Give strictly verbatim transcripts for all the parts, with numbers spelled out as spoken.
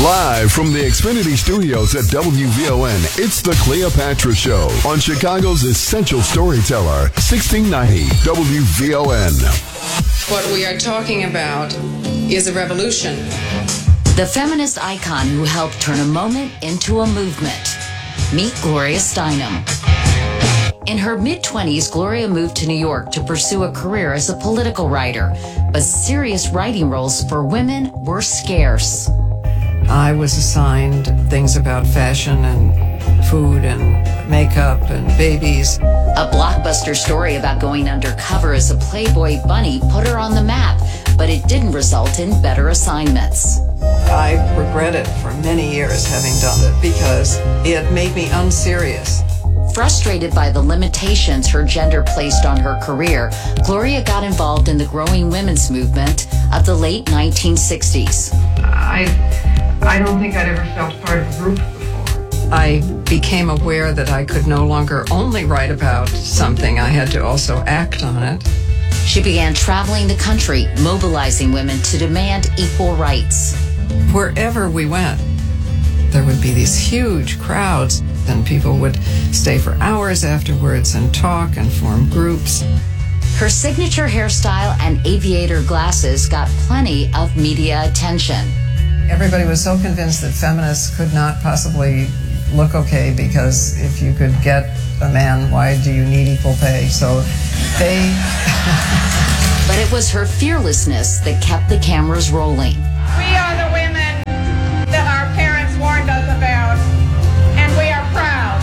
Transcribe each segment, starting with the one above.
Live from the Xfinity Studios at W V O N, it's the Cleopatra Show on Chicago's Essential Storyteller, sixteen ninety W V O N. What we are talking about is a revolution. The feminist icon who helped turn a moment into a movement. Meet Gloria Steinem. In her mid-twenties, Gloria moved to New York to pursue a career as a political writer, but serious writing roles for women were scarce. I was assigned things about fashion and food and makeup and babies. A blockbuster story about going undercover as a Playboy bunny put her on the map, but it didn't result in better assignments. I regret it for many years having done it because it made me unserious. Frustrated by the limitations her gender placed on her career, Gloria got involved in the growing women's movement of the late nineteen sixties. I, I don't think I'd ever felt part of a group before. I became aware that I could no longer only write about something, I had to also act on it. She began traveling the country, mobilizing women to demand equal rights. Wherever we went, there would be these huge crowds, and people would stay for hours afterwards and talk and form groups. Her signature hairstyle and aviator glasses got plenty of media attention. Everybody was so convinced that feminists could not possibly look okay because if you could get a man, why do you need equal pay? So they... But it was her fearlessness that kept the cameras rolling. We are the women that our parents warned us about, and we are proud.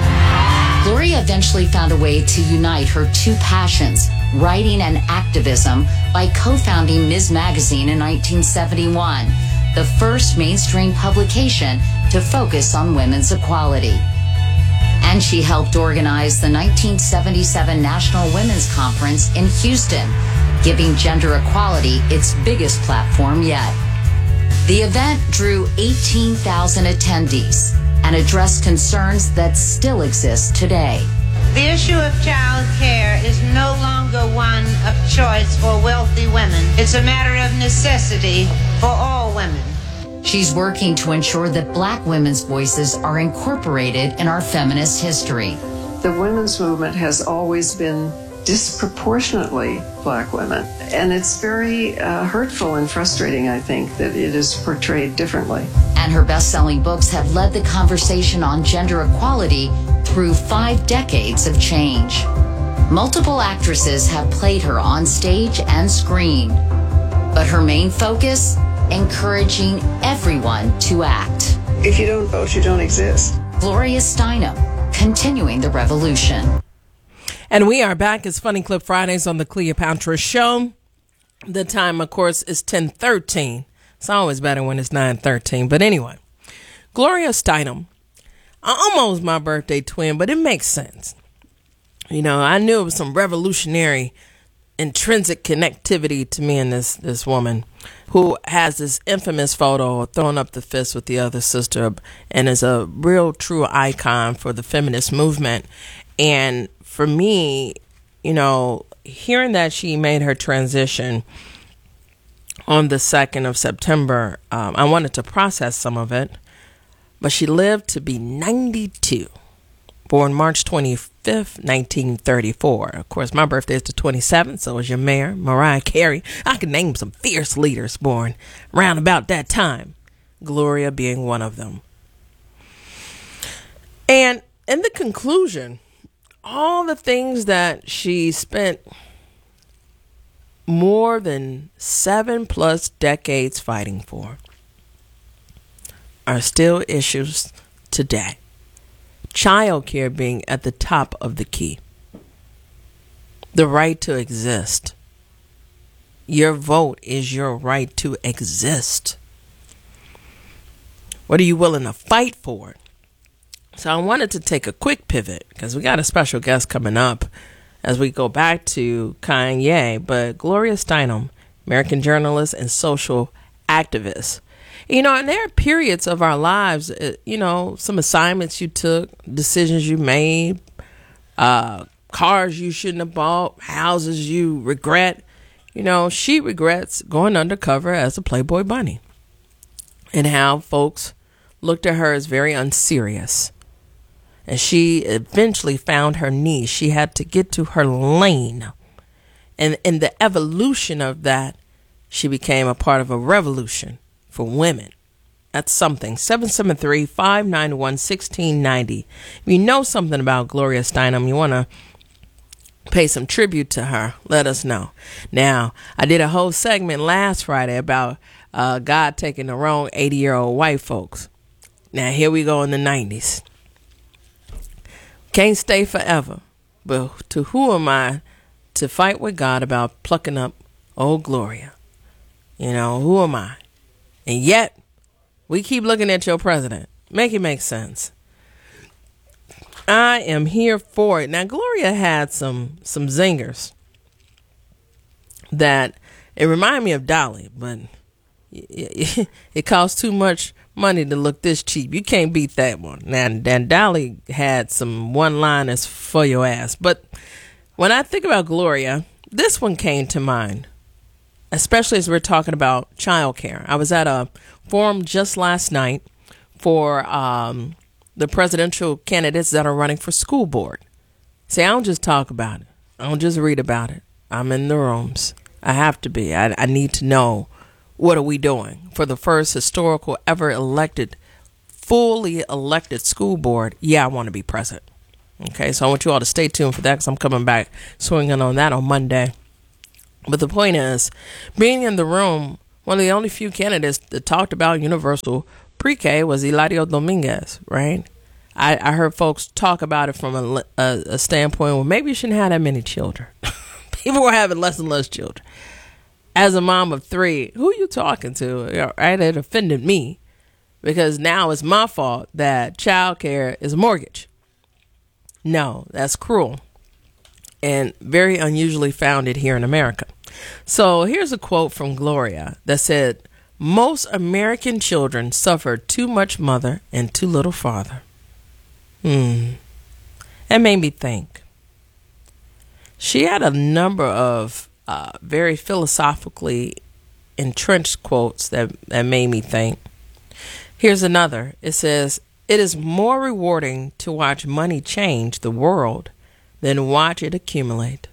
Gloria eventually found a way to unite her two passions, writing and activism, by co-founding Miz Magazine in nineteen seventy-one, the first mainstream publication to focus on women's equality. And she helped organize the nineteen seventy-seven National Women's Conference in Houston, giving gender equality its biggest platform yet. The event drew eighteen thousand attendees and addressed concerns that still exist today. The issue of child care is no longer one of choice for wealthy women. It's a matter of necessity for all women. She's working to ensure that Black women's voices are incorporated in our feminist history. The women's movement has always been disproportionately Black women, and it's very uh, hurtful and frustrating, I think, that it is portrayed differently. And her best-selling books have led the conversation on gender equality through five decades of change. Multiple actresses have played her on stage and screen, but her main focus, encouraging everyone to act. If you don't vote, you don't exist. Gloria Steinem, continuing the revolution. And we are back. It's Funny Clip Fridays on the Cleopatra Show. The time, of course, is ten thirteen. It's always better when it's nine thirteen. But anyway, Gloria Steinem, almost my birthday twin, but it makes sense. You know, I knew it was some revolutionary, intrinsic connectivity to me and this, this woman who has this infamous photo of throwing up the fist with the other sister and is a real true icon for the feminist movement. And for me, you know, hearing that she made her transition on the second of September, um, I wanted to process some of it. But she lived to be ninety-two, born March twenty-fifth, nineteen thirty-four. Of course, my birthday is the twenty-seventh, so is your mayor, Mariah Carey. I could name some fierce leaders born around about that time, Gloria being one of them. And in the conclusion, all the things that she spent more than seven plus decades fighting for are still issues today. Childcare being at the top of the key. The right to exist. Your vote is your right to exist. What are you willing to fight for? So I wanted to take a quick pivot because we got a special guest coming up as we go back to Kanye, but Gloria Steinem, American journalist and social activist. You know, and there are periods of our lives, you know, some assignments you took, decisions you made, uh, cars you shouldn't have bought, houses you regret. You know, she regrets going undercover as a Playboy bunny. and how folks looked at her as very unserious. And she eventually found her niche. She had to get to her lane. And in the evolution of that, she became a part of a revolution for women. That's something. seven seven three, five nine one, one six nine zero. If you know something about Gloria Steinem, you want to pay some tribute to her, let us know. Now, I did a whole segment last Friday about uh, God taking the wrong eighty-year-old white folks. Now, here we go in the nineties. Can't stay forever. But to who am I to fight with God about plucking up old Gloria? You know, who am I? And yet, we keep looking at your president. Make it make sense. I am here for it. Now, Gloria had some some zingers that it reminded me of Dolly, but it, it costs too much money to look this cheap. You can't beat that one. Now, and Dolly had some one-liners for your ass. But when I think about Gloria, this one came to mind, especially as we're talking about childcare. I was at a forum just last night for um, the presidential candidates that are running for school board. See, I don't just talk about it. I don't just read about it. I'm in the rooms. I have to be. I, I need to know, what are we doing for the first historical ever elected, fully elected school board? Yeah, I want to be present. Okay, so I want you all to stay tuned for that because I'm coming back swinging on that on Monday. But the point is, being in the room, one of the only few candidates that talked about universal pre-K was Eladio Dominguez, right? I, I heard folks talk about it from a, a, a standpoint, well, maybe you shouldn't have that many children. People were having less and less children. As a mom of three, who are you talking to? Right? It offended me because now it's my fault that childcare is a mortgage. No, that's cruel and very unusually founded here in America. So here's a quote from Gloria that said, most American children suffer too much mother and too little father. Hmm. That made me think. She had a number of uh, very philosophically entrenched quotes that, that made me think. Here's another. It says, it is more rewarding to watch money change the world than watch it accumulate.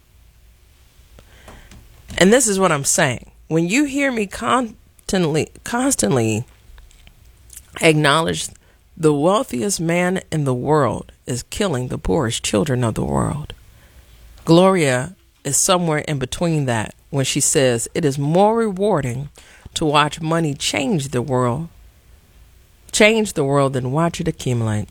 And this is what I'm saying. When you hear me constantly, constantly acknowledge the wealthiest man in the world is killing the poorest children of the world, Gloria is somewhere in between that when she says it is more rewarding to watch money change the world, change the world than watch it accumulate.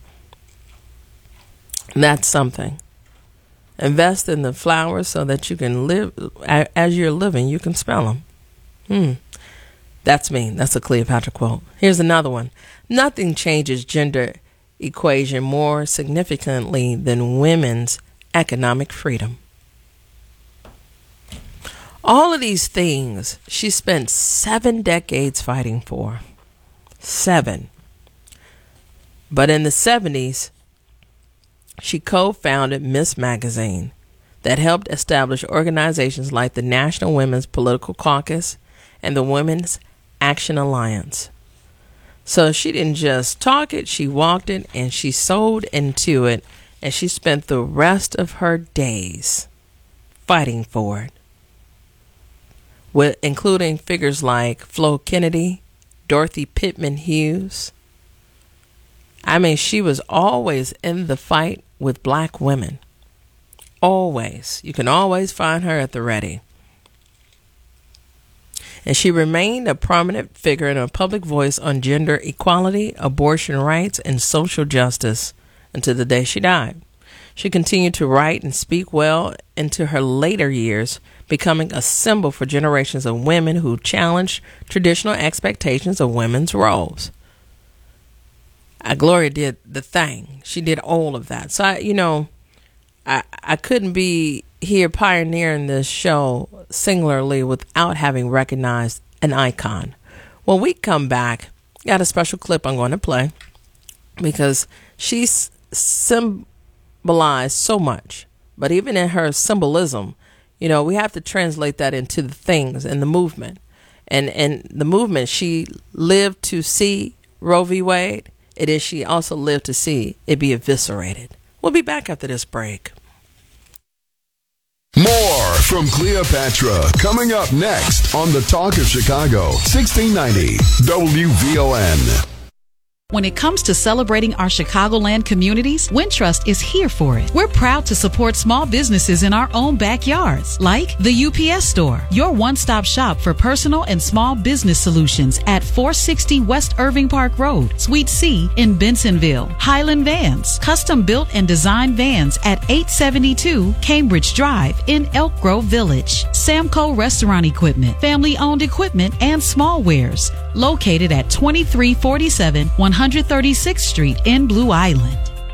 That's something. Invest in the flowers so that you can live, as you're living, you can smell them. Hmm. That's me. That's a Cleopatra quote. Here's another one. Nothing changes gender equation more significantly than women's economic freedom. All of these things she spent seven decades fighting for. Seven. But in the seventies, she co-founded Miss Magazine that helped establish organizations like the National Women's Political Caucus and the Women's Action Alliance. So she didn't just talk it, she walked it, and she sold into it, and she spent the rest of her days fighting for it, with including figures like Flo Kennedy, Dorothy Pittman Hughes. I mean, she was always in the fight with black women. Always. You can always find her at the ready. And she remained a prominent figure and a public voice on gender equality, abortion rights, and social justice until the day she died. She continued to write and speak well into her later years, becoming a symbol for generations of women who challenged traditional expectations of women's roles. Uh, Gloria did the thing. She did all of that. So, I, you know, I, I couldn't be here pioneering this show singularly without having recognized an icon. When we come back, got a special clip I'm going to play because she's symbolized so much. But even in her symbolism, you know, we have to translate that into the things and the movement. and, and the movement. She lived to see Roe v. Wade. It is she also lived to see it be eviscerated. We'll be back after this break. More from Cleopatra coming up next on the Talk of Chicago, sixteen ninety W V O N. When it comes to celebrating our Chicagoland communities, Wintrust is here for it. We're proud to support small businesses in our own backyards, like the U P S Store, your one-stop shop for personal and small business solutions at four sixty West Irving Park Road, Suite C in Bensonville. Highland Vans, custom-built and designed vans at eight seventy-two Cambridge Drive in Elk Grove Village. Samco Restaurant Equipment, family-owned equipment and small wares, located at twenty-three forty-seven one hundred thirty-sixth Street in Blue Island.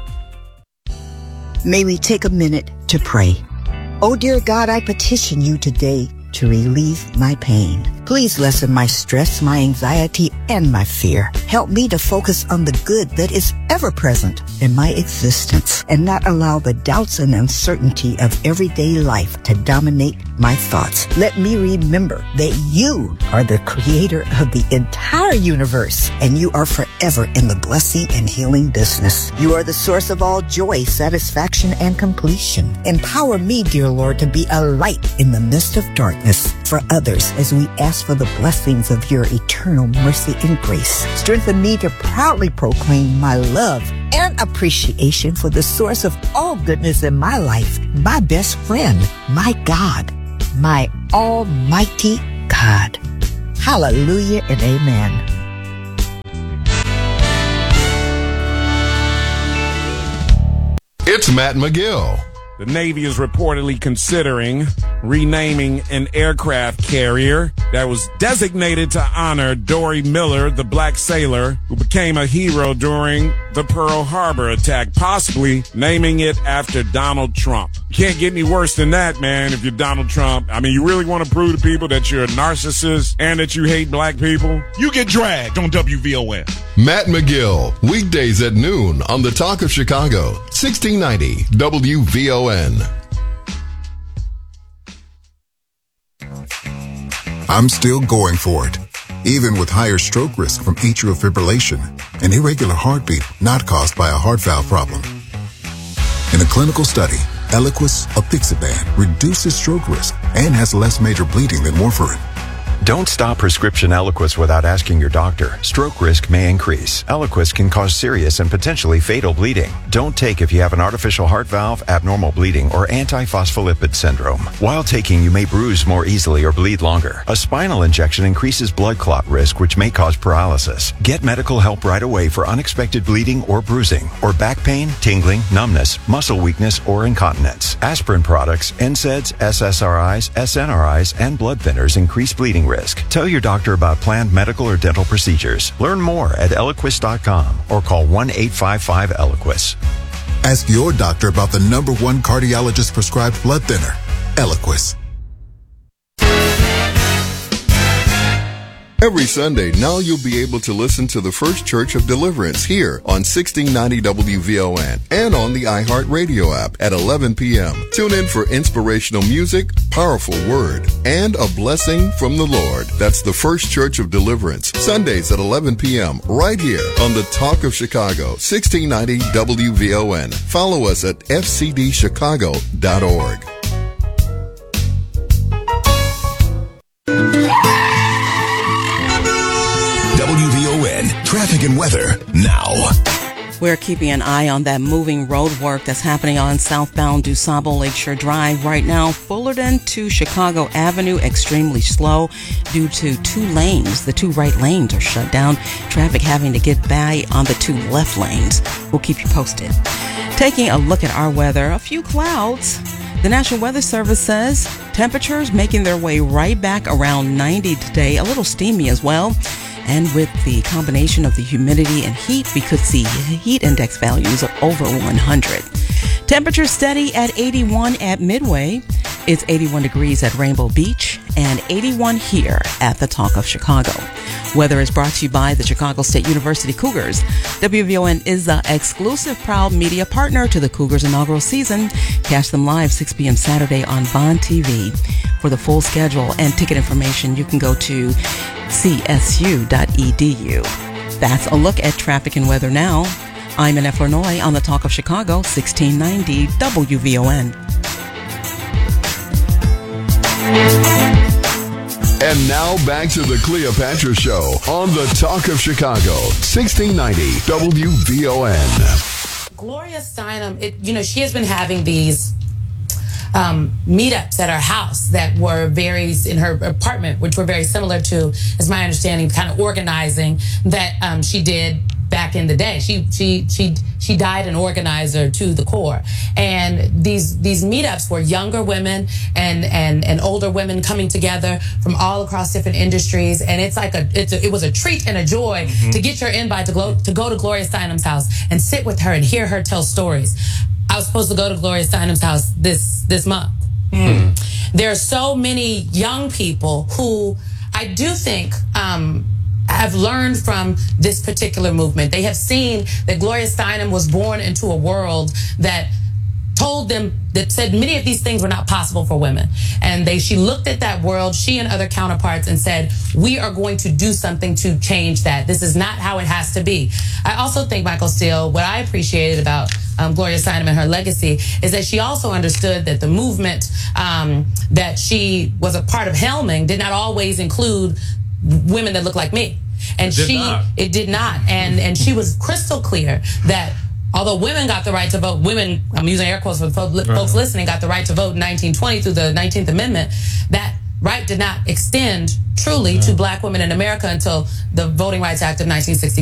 May we take a minute to pray. Oh, dear God, I petition you today to relieve my pain. Please lessen my stress, my anxiety, and my fear. Help me to focus on the good that is ever present in my existence and not allow the doubts and uncertainty of everyday life to dominate my thoughts. Let me remember that you are the creator of the entire universe and you are forever in the blessing and healing business. You are the source of all joy, satisfaction, and completion. Empower me, dear Lord, to be a light in the midst of darkness for others as we ask for the blessings of your eternal mercy and grace. Strengthen me to proudly proclaim my love and appreciation for the source of all goodness in my life, my best friend, my God, my almighty God. Hallelujah and amen. It's Matt McGill. The Navy is reportedly considering renaming an aircraft carrier that was designated to honor Dory Miller, the black sailor who became a hero during the Pearl Harbor attack, possibly naming it after Donald Trump. Can't get any worse than that, man, if you're Donald Trump. I mean, you really want to prove to people that you're a narcissist and that you hate black people? You get dragged on W V O N. Matt McGill, weekdays at noon on the Talk of Chicago, sixteen ninety W V O N. I'm still going for it, even with higher stroke risk from atrial fibrillation, an irregular heartbeat not caused by a heart valve problem. In a clinical study, Eliquis apixaban reduces stroke risk and has less major bleeding than warfarin. Don't stop prescription Eliquis without asking your doctor. Stroke risk may increase. Eliquis can cause serious and potentially fatal bleeding. Don't take if you have an artificial heart valve, abnormal bleeding, or antiphospholipid syndrome. While taking, you may bruise more easily or bleed longer. A spinal injection increases blood clot risk, which may cause paralysis. Get medical help right away for unexpected bleeding or bruising, or back pain, tingling, numbness, muscle weakness, or incontinence. Aspirin products, N SAIDs, S S R Is, S N R Is, and blood thinners increase bleeding risk. Tell your doctor about planned medical or dental procedures. Learn more at Eliquis dot com or call one eight five five Eliquis. Ask your doctor about the number one cardiologist prescribed blood thinner, Eliquis. Every Sunday, now you'll be able to listen to the First Church of Deliverance here on sixteen ninety W V O N and on the iHeartRadio app at eleven p.m. Tune in for inspirational music, powerful word, and a blessing from the Lord. That's the First Church of Deliverance, Sundays at eleven p.m. right here on the Talk of Chicago, sixteen ninety W V O N. Follow us at f c d chicago dot org. W V O N traffic and weather now. We're keeping an eye on that moving road work that's happening on southbound DuSable Lakeshore Drive right now. Fullerton to Chicago Avenue, extremely slow due to two lanes. The two right lanes are shut down. Traffic having to get by on the two left lanes. We'll keep you posted. Taking a look at our weather, a few clouds. The National Weather Service says temperatures making their way right back around ninety today, a little steamy as well. And with the combination of the humidity and heat, we could see heat index values of over one hundred. Temperature steady at eighty-one at Midway. It's eighty-one degrees at Rainbow Beach and eighty-one here at the Talk of Chicago. Weather is brought to you by the Chicago State University Cougars. W V O N is the exclusive proud media partner to the Cougars inaugural season. Catch them live six p.m. Saturday on Bond T V. For the full schedule and ticket information, you can go to c s u dot e d u. That's a look at traffic and weather now. I'm Annette Flournoy on the Talk of Chicago, sixteen ninety W V O N. And now back to the Cleopatra Show on the Talk of Chicago, sixteen ninety W V O N. Gloria Steinem, it, you know, she has been having these um, meetups at her house that were very, in her apartment, which were very similar to, is my understanding, kind of organizing that um, she did back in the day. She she she she died an organizer to the core. And these these meetups were younger women and and and older women coming together from all across different industries. And it's like a it's a, it was a treat and a joy mm-hmm. to get your invite to go to go to Gloria Steinem's house and sit with her and hear her tell stories. I was supposed to go to Gloria Steinem's house this this month. Mm. There are so many young people who I do think um have learned from this particular movement. They have seen that Gloria Steinem was born into a world that told them, that said many of these things were not possible for women. And they, she looked at that world, she and other counterparts, and said, we are going to do something to change that. This is not how it has to be. I also think, Michael Steele, what I appreciated about um, Gloria Steinem and her legacy is that she also understood that the movement um, that she was a part of helming did not always include women that look like me. And it she, not. it did not. And, and she was crystal clear that although women got the right to vote, women, I'm using air quotes for folks uh-huh. listening, got the right to vote in nineteen twenty through the nineteenth Amendment, that right did not extend truly uh-huh. to black women in America until the Voting Rights Act of nineteen sixty.